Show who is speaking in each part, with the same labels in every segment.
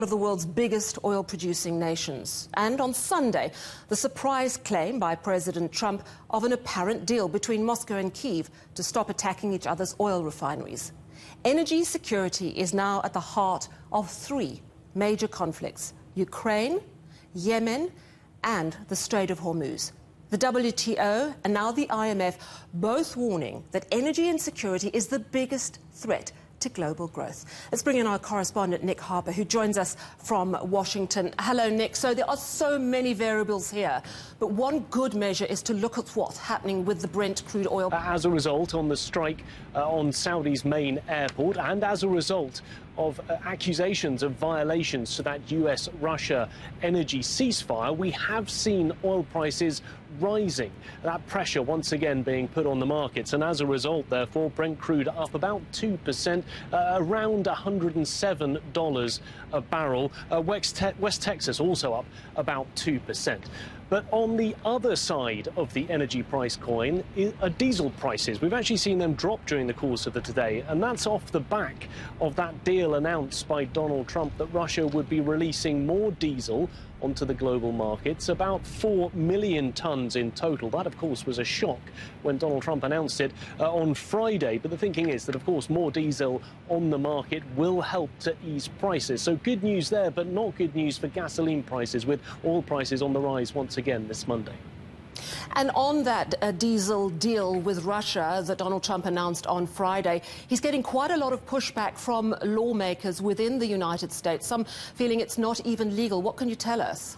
Speaker 1: of the world's biggest oil-producing nations. And on Sunday, the surprise claim by President Trump of an apparent deal between Moscow and Kyiv to stop attacking each other's oil refineries. Energy security is now at the heart of three major conflicts: Ukraine, Yemen, and the Strait of Hormuz. The WTO and now the IMF both warning that energy insecurity is the biggest threat to global growth. Let's bring in our correspondent, Nick Harper, who joins us from Washington. Hello, Nick. So there are so many variables here, but one good measure is to look at what's happening with the Brent crude oil.
Speaker 2: As a result, on the strike on Saudi's main airport, and as a result of accusations of violations to that US-Russia energy ceasefire, we have seen oil prices rising. That pressure once again being put on the markets, and as a result, therefore, Brent crude up about 2%, around $107 a barrel. West Texas also up about 2%. But on the other side of the energy price coin are diesel prices. We've actually seen them drop during the course of the day, and that's off the back of that deal announced by Donald Trump that Russia would be releasing more diesel onto the global markets, about 4 million tons in total. That, of course, was a shock when Donald Trump announced it on Friday. But the thinking is that, of course, more diesel on the market will help to ease prices. So good news there, but not good news for gasoline prices, with oil prices on the rise once again this Monday.
Speaker 1: And on that diesel deal with Russia that Donald Trump announced on Friday, he's getting quite a lot of pushback from lawmakers within the United States, some feeling it's not even legal. What can you tell us?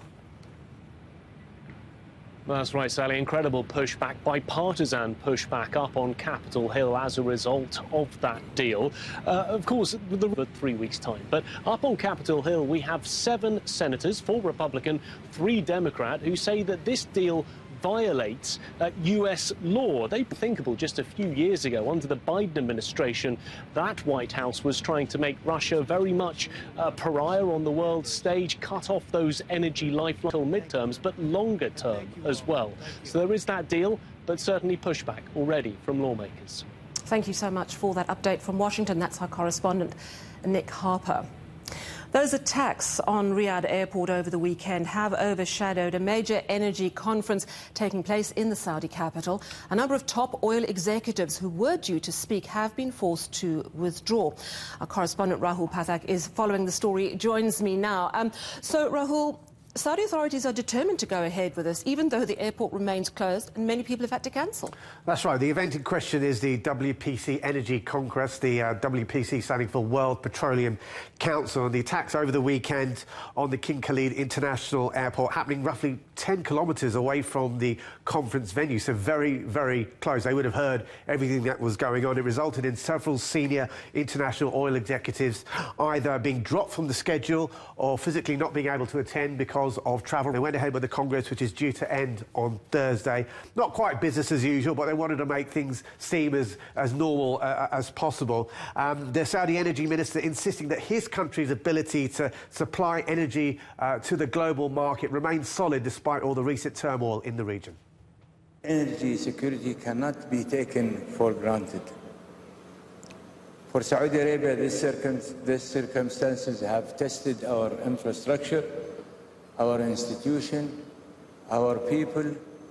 Speaker 2: That's right, Sally. Incredible pushback, bipartisan pushback up on Capitol Hill as a result of that deal. Of course, for 3 weeks' time. But up on Capitol Hill, we have 7 senators, 4 Republican, 3 Democrat, who say that this deal violates US law. They were thinkable just a few years ago under the Biden administration. That White House was trying to make Russia very much a pariah on the world stage, cut off those energy lifelines until midterms, but longer term as well. So there is that deal, but certainly pushback already from lawmakers.
Speaker 1: Thank you so much for that update from Washington. That's our correspondent, Nick Harper. Those attacks on Riyadh airport over the weekend have overshadowed a major energy conference taking place in the Saudi capital. A number of top oil executives who were due to speak have been forced to withdraw. Our correspondent Rahul Pathak is following the story, joins me now. So Rahul, Saudi authorities are determined to go ahead with this, even though the airport remains closed and many people have had to cancel.
Speaker 3: That's right. The event in question is the WPC Energy Congress, the WPC standing for World Petroleum Council. And the attacks over the weekend on the King Khalid International Airport happening roughly 10 kilometres away from the conference venue, so very, very close. They would have heard everything that was going on. It resulted in several senior international oil executives either being dropped from the schedule or physically not being able to attend because of travel. They went ahead with the Congress, which is due to end on Thursday. Not quite business as usual, but they wanted to make things seem as normal as possible. The Saudi energy minister insisting that his country's ability to supply energy to the global market remains solid despite all the recent turmoil in the region.
Speaker 4: Energy security cannot be taken for granted. For Saudi Arabia, these circumstances have tested our infrastructure, our institution, our people,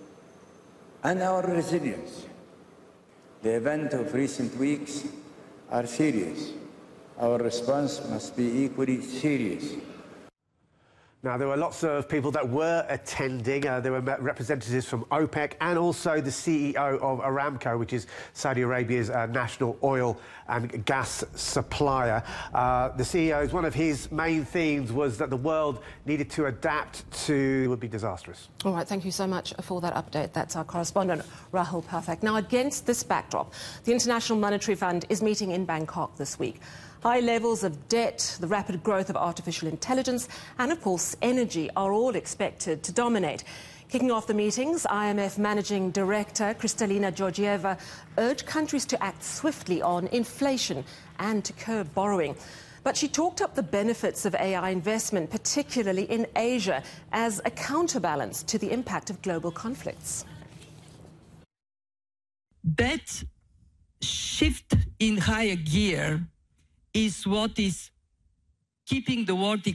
Speaker 4: and our resilience. The events of recent weeks are serious. Our response must be equally serious.
Speaker 3: Now, there were lots of people that were attending. There were representatives from OPEC and also the CEO of Aramco, which is Saudi Arabia's national oil and gas supplier. The CEO's, one of his main themes was that the world needed to adapt to would be disastrous.
Speaker 1: All right, thank you so much for that update. That's our correspondent, Rahul Pathak. Now, against this backdrop, the International Monetary Fund is meeting in Bangkok this week. High levels of debt, the rapid growth of artificial intelligence, and of course energy are all expected to dominate. Kicking off the meetings, IMF Managing Director Kristalina Georgieva urged countries to act swiftly on inflation and to curb borrowing. But she talked up the benefits of AI investment, particularly in Asia, as a counterbalance to the impact of global conflicts.
Speaker 5: That shift in higher gear is what is keeping the world